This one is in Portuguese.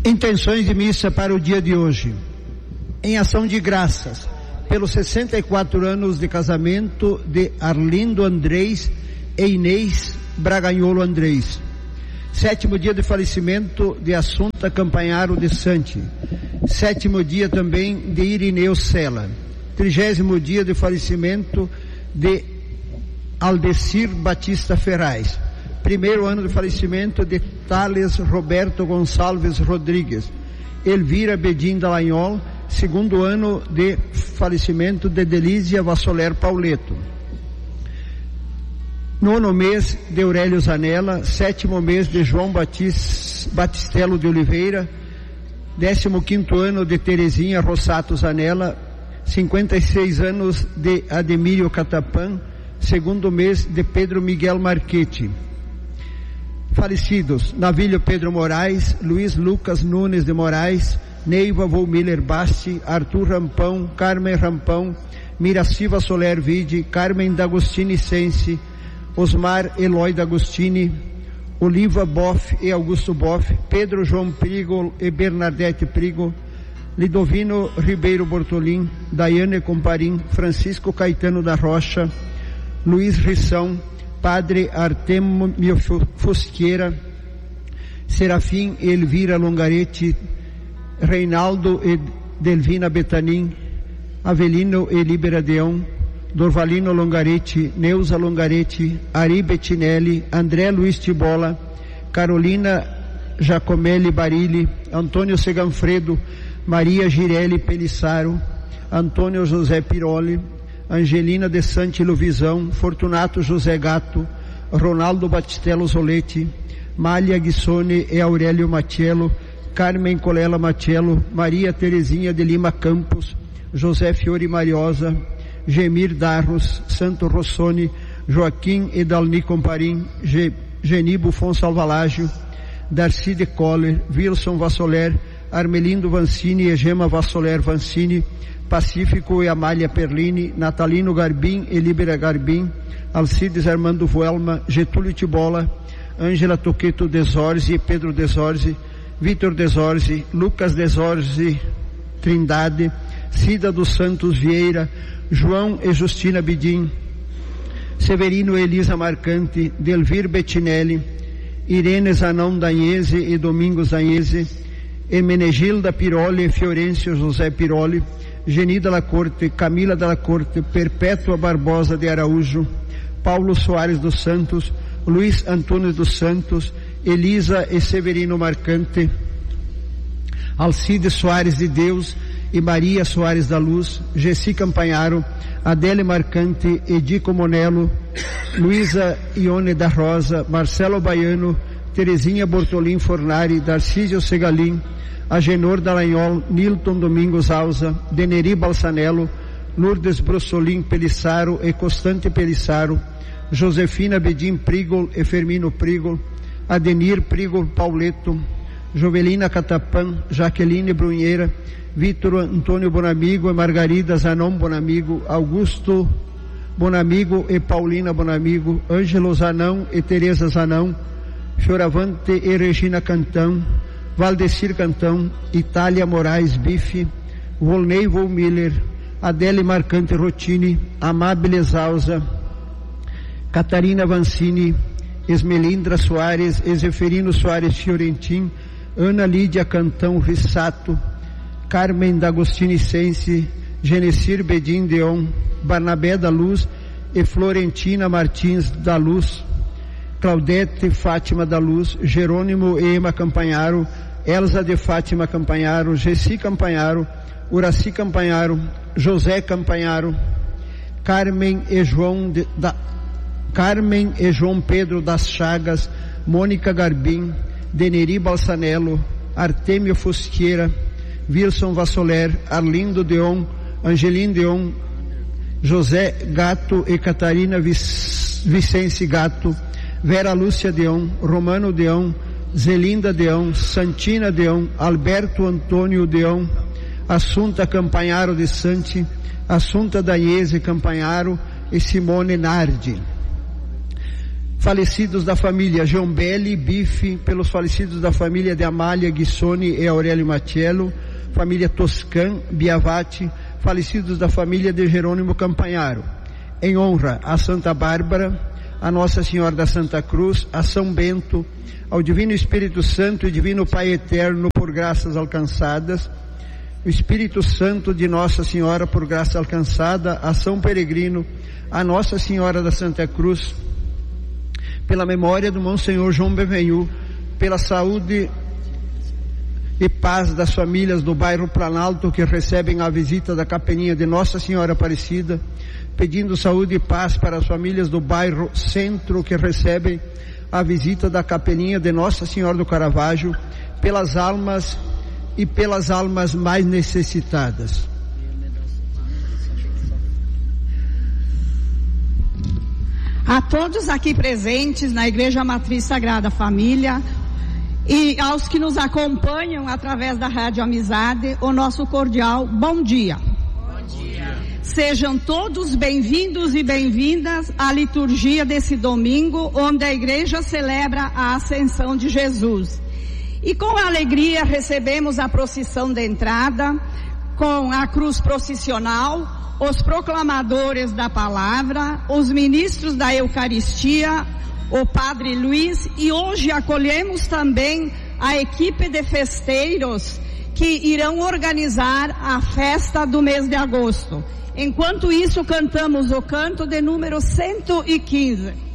Intenções de missa para o dia de hoje. Em ação de graças pelos 64 anos de casamento de Arlindo Andrés e Inês Braganholo Andrés. 7º dia de falecimento de Assunta Campanharo de Santi. 7º dia também de Irineu Sela. 30º dia de falecimento de Aldecir Batista Ferraz. 1º ano de falecimento de Thales Roberto Gonçalves Rodrigues. Elvira Bedim Dallagnol. 2º ano de falecimento de Delísia Vassoler Pauleto. 9º mês de Aurélio Zanella. 7º mês de João Batistelo de Oliveira. 15º ano de Terezinha Rossato Zanella. 56 anos de Ademírio Catapan. 2º mês de Pedro Miguel Marchetti. Falecidos: Navílio Pedro Moraes, Luiz Lucas Nunes de Moraes, Neiva Volmiller Basti, Arthur Rampão, Carmen Rampão, Miraciva Soler Vide, Carmen D'Agostini Sense, Osmar Eloy D'Agostini, Oliva Boff e Augusto Boff, Pedro João Prigo e Bernadette Prigo, Lidovino Ribeiro Bortolim, Daiane Comparim, Francisco Caetano da Rocha, Luiz Rissão, Padre Artemio Fosqueira, Serafim e Elvira Longaretti, Reinaldo e Delvina Betanin, Avelino e Libera Deão, Dorvalino Longaretti, Neuza Longaretti, Ari Bettinelli, André Luiz Tibola, Carolina Giacomelli Barilli, Antônio Seganfredo, Maria Girelli Pelissaro, Antônio José Piroli, Angelina de Santi Luvisão, Fortunato José Gato, Ronaldo Batistello Zoletti, Mália Guissone e Aurélio Matiello, Carmen Colela Matiello, Maria Terezinha de Lima Campos, José Fiore Mariosa, Gemir Darros, Santo Rossoni, Joaquim e Dalni Comparim, Genibo Fonsalvalágio, Darcy de Coller, Wilson Vassoler, Armelindo Vancini e Gema Vassoler Vancini, Pacífico e Amália Perlini, Natalino Garbim e Libera Garbim, Alcides Armando Vuelma, Getúlio Tibola, Ângela Toqueto Desorzi e Pedro Desorzi, Vitor Desorzi, Lucas Desorzi Trindade, Cida dos Santos Vieira, João e Justina Bidim, Severino e Elisa Marcante, Delvir Bettinelli, Irene Zanon Danhese e Domingos Danhese, Hermenegilda Piroli e Fiorêncio José Piroli, Geni Della Corte, Camila Della Corte, Perpétua Barbosa de Araújo, Paulo Soares dos Santos, Luiz Antônio dos Santos, Elisa e Severino Marcante, Alcides Soares de Deus e Maria Soares da Luz, Gessi Campanharo, Adele Marcante, Edico Monello, Luísa Ione da Rosa, Marcelo Baiano, Terezinha Bortolim Fornari, Darcísio Segalim, Agenor Dallagnol, Nilton Domingos Alza, Deneri Balsanello, Lourdes Brossolim Pelissaro e Constante Pelissaro, Josefina Bedim Prigol e Fermino Prigol, Adenir Prigol Pauleto, Jovelina Catapan, Jaqueline Brunheira, Vitor Antônio Bonamigo e Margarida Zanon Bonamigo, Augusto Bonamigo e Paulina Bonamigo, Ângelo Zanão e Tereza Zanão, Fioravante e Regina Cantão, Valdecir Cantão, Itália Moraes Bife, Volney Volmiller, Adele Marcante Rotini, Amabile Zausa, Catarina Vancini, Esmelindra Soares, Ezeferino Soares Fiorentin, Ana Lídia Cantão Rissato, Carmen D'Agostini Sense, Genecir Bedim Deon, Barnabé da Luz e Florentina Martins da Luz, Claudete Fátima da Luz, Jerônimo e Ema Campanharo, Elza de Fátima Campanharo, Gessi Campanharo, Uraci Campanharo, José Campanharo, Carmen e João Pedro das Chagas, Mônica Garbim, Deneri Balsanello, Artemio Fosqueira, Wilson Vassoler, Arlindo Deon, Angelim Deon, José Gato e Catarina Vicente Gato, Vera Lúcia Deon, Romano Deon, Zelinda Deon, Santina Deon, Alberto Antônio Deon, Assunta Campanharo de Santi, Assunta Danhese Campanharo e Simone Nardi. falecidos da família Giombelli, Bife, pelos falecidos da família de Amália, Guissoni e Aurélio Matiello, família Toscan, Biavati, falecidos da família de Jerônimo Campanharo, em honra a Santa Bárbara, a Nossa Senhora da Santa Cruz, a São Bento, ao Divino Espírito Santo e Divino Pai Eterno, por graças alcançadas, o Espírito Santo de Nossa Senhora, por graça alcançada, a São Peregrino, a Nossa Senhora da Santa Cruz, pela memória do Monsenhor João Benvenu, pela saúde e paz das famílias do bairro Planalto que recebem a visita da Capelinha de Nossa Senhora Aparecida, pedindo saúde e paz para as famílias do bairro Centro que recebem a visita da Capelinha de Nossa Senhora do Caravaggio, pelas almas e pelas almas mais necessitadas. A todos aqui presentes na Igreja Matriz Sagrada Família e aos que nos acompanham através da Rádio Amizade, o nosso cordial bom dia. Bom dia. Sejam todos bem-vindos e bem-vindas à liturgia desse domingo, onde a Igreja celebra a Ascensão de Jesus. E com alegria recebemos a procissão de entrada, com a cruz processional, os proclamadores da palavra, os ministros da Eucaristia, o Padre Luiz, e hoje acolhemos também a equipe de festeiros que irão organizar a festa do mês de agosto. Enquanto isso, cantamos o canto de número 115.